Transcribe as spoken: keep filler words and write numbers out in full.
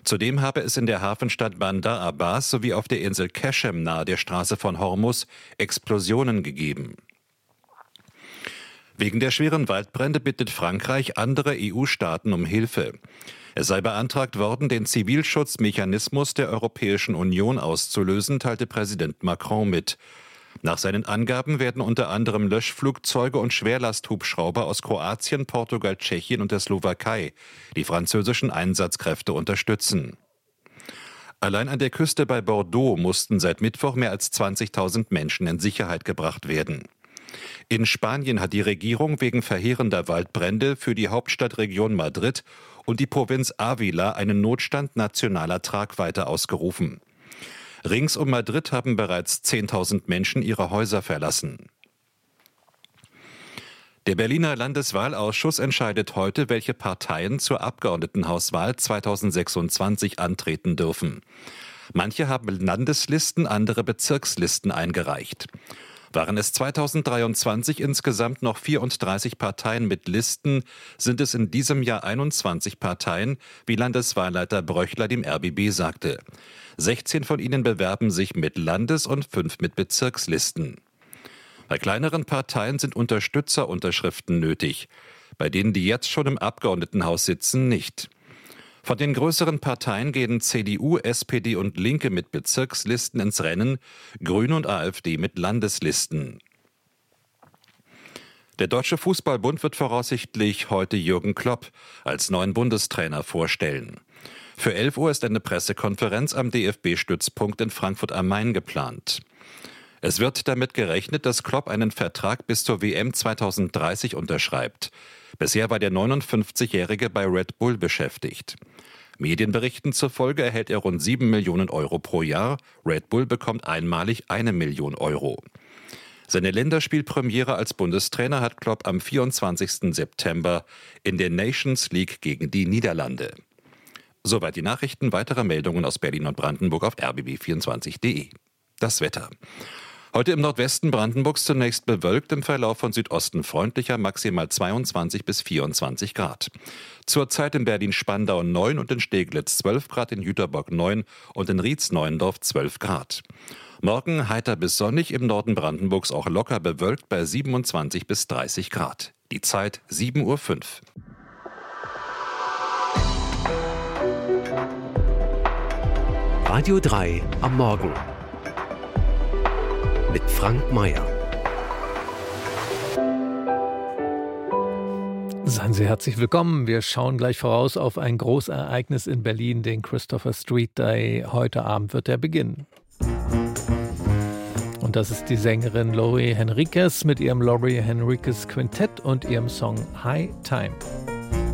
Zudem habe es in der Hafenstadt Bandar Abbas sowie auf der Insel Keshem nahe der Straße von Hormuz Explosionen gegeben. Wegen der schweren Waldbrände bittet Frankreich andere E U-Staaten um Hilfe. Es sei beantragt worden, den Zivilschutzmechanismus der Europäischen Union auszulösen, teilte Präsident Macron mit. Nach seinen Angaben werden unter anderem Löschflugzeuge und Schwerlasthubschrauber aus Kroatien, Portugal, Tschechien und der Slowakei die französischen Einsatzkräfte unterstützen. Allein an der Küste bei Bordeaux mussten seit Mittwoch mehr als zwanzigtausend Menschen in Sicherheit gebracht werden. In Spanien hat die Regierung wegen verheerender Waldbrände für die Hauptstadtregion Madrid und die Provinz Ávila einen Notstand nationaler Tragweite ausgerufen. Rings um Madrid haben bereits zehntausend Menschen ihre Häuser verlassen. Der Berliner Landeswahlausschuss entscheidet heute, welche Parteien zur Abgeordnetenhauswahl zweitausendsechsundzwanzig antreten dürfen. Manche haben Landeslisten, andere Bezirkslisten eingereicht. Waren es zweitausenddreiundzwanzig insgesamt noch vierunddreißig Parteien mit Listen, sind es in diesem Jahr einundzwanzig Parteien, wie Landeswahlleiter Bröchler dem R B B sagte. sechzehn von ihnen bewerben sich mit Landes- und fünf mit Bezirkslisten. Bei kleineren Parteien sind Unterstützerunterschriften nötig, bei denen, die jetzt schon im Abgeordnetenhaus sitzen, nicht. Von den größeren Parteien gehen C D U, S P D und Linke mit Bezirkslisten ins Rennen, Grüne und AfD mit Landeslisten. Der Deutsche Fußballbund wird voraussichtlich heute Jürgen Klopp als neuen Bundestrainer vorstellen. Für elf Uhr ist eine Pressekonferenz am D F B-Stützpunkt in Frankfurt am Main geplant. Es wird damit gerechnet, dass Klopp einen Vertrag bis zur W M zweitausenddreißig unterschreibt. Bisher war der neunundfünfzigjährige bei Red Bull beschäftigt. Medienberichten zufolge erhält er rund sieben Millionen Euro pro Jahr. Red Bull bekommt einmalig eine Million Euro. Seine Länderspielpremiere als Bundestrainer hat Klopp am vierundzwanzigsten September in der Nations League gegen die Niederlande. Soweit die Nachrichten. Weitere Meldungen aus Berlin und Brandenburg auf r b b vierundzwanzig punkt d e. Das Wetter. Heute im Nordwesten Brandenburgs zunächst bewölkt, im Verlauf von Südosten freundlicher, maximal zweiundzwanzig bis vierundzwanzig Grad. Zurzeit in Berlin-Spandau neun und in Steglitz zwölf Grad, in Jüterbock neun und in Rietz-Neuendorf zwölf Grad. Morgen heiter bis sonnig, im Norden Brandenburgs auch locker bewölkt bei siebenundzwanzig bis dreißig Grad. Die Zeit sieben Uhr fünf. Radio drei am Morgen mit Frank Mayer. Seien Sie herzlich willkommen. Wir schauen gleich voraus auf ein Großereignis in Berlin, den Christopher Street Day. Heute Abend wird er beginnen. Und das ist die Sängerin Lori Henriquez mit ihrem Lori Henriquez Quintett und ihrem Song High Time.